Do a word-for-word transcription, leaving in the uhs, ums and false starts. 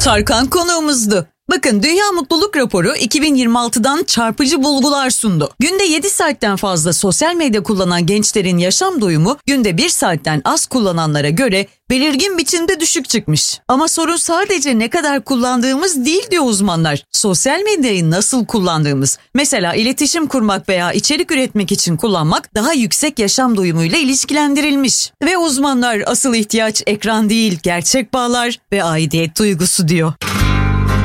Tarkan konuğumuzdu. Bakın, Dünya Mutluluk Raporu iki bin yirmi altıdan çarpıcı bulgular sundu. Günde yedi saatten fazla sosyal medya kullanan gençlerin yaşam doyumu günde bir saatten az kullananlara göre belirgin biçimde düşük çıkmış. Ama sorun sadece ne kadar kullandığımız değil diyor uzmanlar. Sosyal medyayı nasıl kullandığımız. Mesela iletişim kurmak veya içerik üretmek için kullanmak daha yüksek yaşam doyumuyla ilişkilendirilmiş. Ve uzmanlar asıl ihtiyaç ekran değil, gerçek bağlar ve aidiyet duygusu diyor.